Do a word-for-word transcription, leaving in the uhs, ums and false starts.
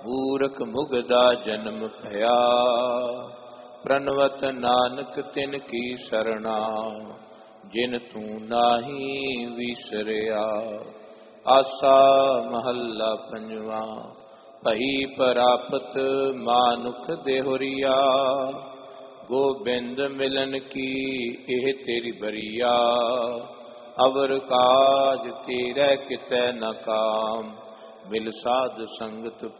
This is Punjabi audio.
ਮੂਰਖ ਮੁਗਦਾ ਜਨਮ ਭਇਆ, ਪ੍ਰਣਵਤ ਨਾਨਕ ਤਿਨ ਕੀ ਸਰਣਾ, ਜਿਨ ਤੂੰ ਨਾਹੀ ਵਿਸਰਿਆ। ਆਸਾ ਮਹੱਲਾ ਪੰਜਵਾ। ਭਈ ਪ੍ਰਾਪਤ ਮਾਨੁਖ ਦੇਹੁਰੀਆ, ਗੋਬਿੰਦ ਮਿਲਨ ਕੀ ਇਹ ਤੇਰੀ ਬਰੀਆ। ਅਵਰ ਕਾਜ ਤੇਰੇ ਕਿਤੈ ਨ ਕਾਮ, ਮਿਲ ਸਾਧ ਸੰਗਤ